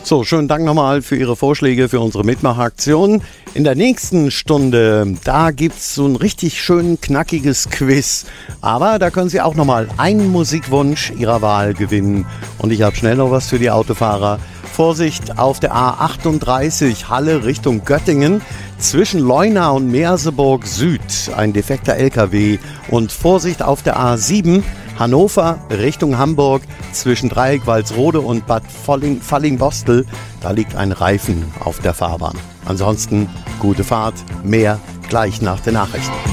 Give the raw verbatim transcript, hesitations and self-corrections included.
So, schönen Dank nochmal für Ihre Vorschläge für unsere Mitmachaktion. In der nächsten Stunde, da gibt's so ein richtig schön knackiges Quiz. Aber da können Sie auch nochmal einen Musikwunsch Ihrer Wahl gewinnen. Und ich habe schnell noch was für die Autofahrer. Vorsicht auf der A achtunddreißig Halle Richtung Göttingen. Zwischen Leuna und Merseburg Süd ein defekter L K W. Und Vorsicht auf der A sieben Hannover Richtung Hamburg zwischen Dreieck-Walsrode und Bad Fallingbostel. Da liegt ein Reifen auf der Fahrbahn. Ansonsten gute Fahrt, mehr gleich nach den Nachrichten.